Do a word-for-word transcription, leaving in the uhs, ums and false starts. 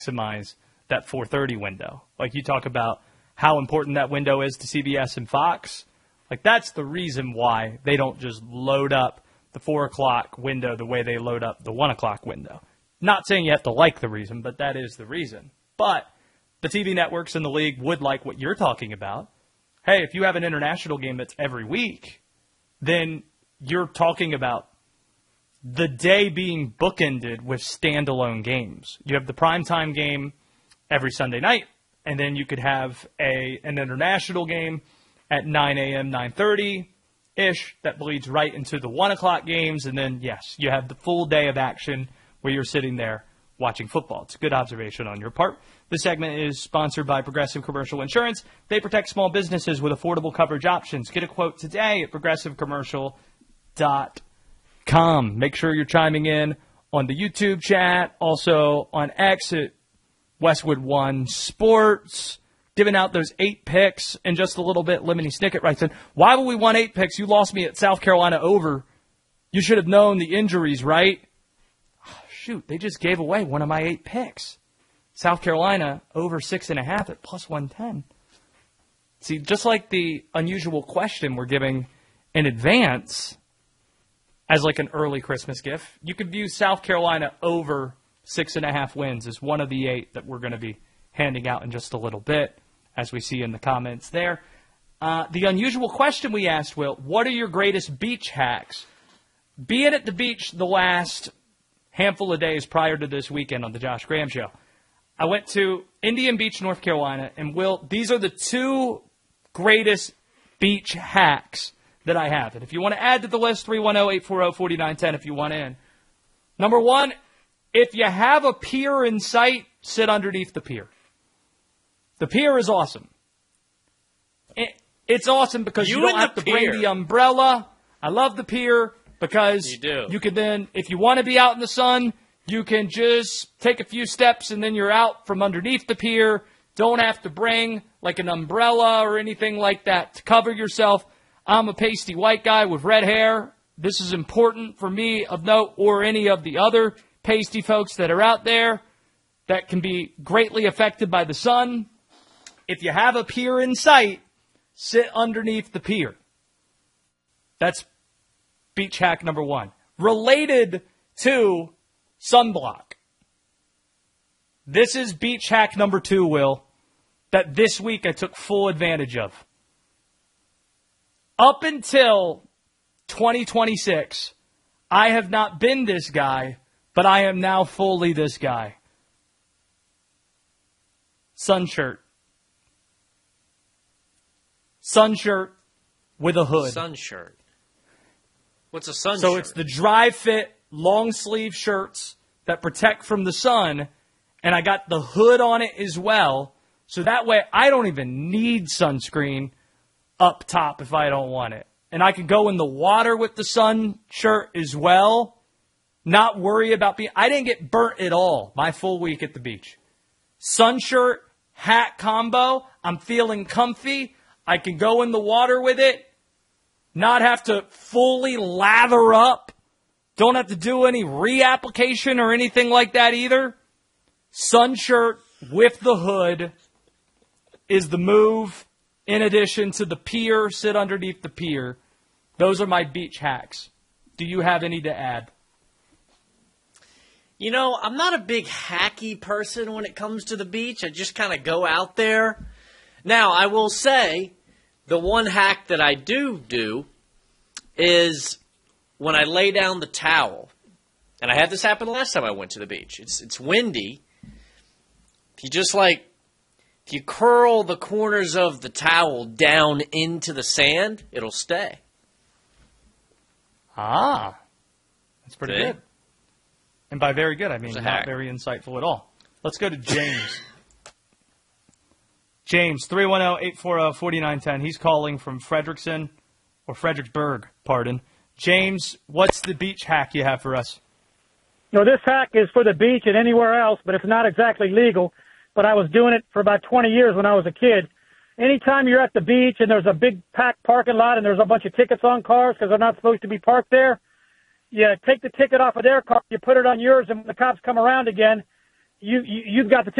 maximize that four thirty window. Like you talk about how important that window is to C B S and Fox. Like that's the reason why they don't just load up the four o'clock window the way they load up the one o'clock window. Not saying you have to like the reason, but that is the reason. But the T V networks in the league would like what you're talking about. Hey, if you have an international game that's every week, then you're talking about the day being bookended with standalone games. You have the primetime game every Sunday night, and then you could have a an international game at nine a.m., nine thirty-ish that bleeds right into the one o'clock games, and then, yes, you have the full day of action where you're sitting there watching football. It's a good observation on your part. This segment is sponsored by Progressive Commercial Insurance. They protect small businesses with affordable coverage options. Get a quote today at progressive commercial dot com. Make sure you're chiming in on the YouTube chat, also on X at Westwood One Sports, giving out those eight picks in just a little bit. Lemony Snicket writes in, why would we want eight picks? You lost me at South Carolina over. You should have known the injuries, right? Oh, shoot, they just gave away one of my eight picks. South Carolina over six and a half at plus one ten. See, just like the unusual question we're giving in advance as like an early Christmas gift, you could view South Carolina over six and a half wins as one of the eight that we're going to be handing out in just a little bit, as we see in the comments there. Uh, the unusual question we asked, Will, what are your greatest beach hacks? Being at the beach the last handful of days prior to this weekend on the Josh Graham Show, I went to Indian Beach, North Carolina, and Will, these are the two greatest beach hacks that I have. And if you want to add to the list, three one zero, eight four zero, four nine one zero if you want in. Number one, if you have a pier in sight, sit underneath the pier. The pier is awesome. It, it's awesome because you, you don't have to pier. bring the umbrella. I love the pier because you, do. you can then, if you want to be out in the sun, you can just take a few steps and then you're out from underneath the pier. Don't have to bring like an umbrella or anything like that to cover yourself. I'm a pasty white guy with red hair. This is important for me of note, or any of the other pasty folks that are out there that can be greatly affected by the sun. If you have a pier in sight, sit underneath the pier. That's beach hack number one. Related to sunblock. This is beach hack number two, Will, that this week I took full advantage of. Up until twenty twenty-six, I have not been this guy, but I am now fully this guy. Sun shirt. Sun shirt with a hood. Sun shirt. What's a sun so shirt? So it's the dry fit, long sleeve shirts that protect from the sun, and I got the hood on it as well. So that way I don't even need sunscreen up top if I don't want it. And I can go in the water with the sun shirt as well. Not worry about being... I didn't get burnt at all my full week at the beach. Sun shirt, hat combo. I'm feeling comfy. I can go in the water with it. Not have to fully lather up. Don't have to do any reapplication or anything like that either. Sun shirt with the hood is the move. In addition to the pier, sit underneath the pier. Those are my beach hacks. Do you have any to add? You know, I'm not a big hacky person when it comes to the beach. I just kind of go out there. Now, I will say, the one hack that I do do is when I lay down the towel. And I had this happen the last time I went to the beach. It's it's windy. If you just like, if you curl the corners of the towel down into the sand, it'll stay. Ah, that's pretty See? good. And by very good, I mean not hack. very insightful at all. Let's go to James. James, three one zero, eight four zero, four nine one zero. He's calling from Frederickson, or Fredericksburg, pardon. James, what's the beach hack you have for us? No, this hack is for the beach and anywhere else, but it's not exactly legal. But I was doing it for about twenty years when I was a kid. Anytime you're at the beach and there's a big packed parking lot and there's a bunch of tickets on cars because they're not supposed to be parked there, you take the ticket off of their car, you put it on yours, and when the cops come around again, you, you you've got the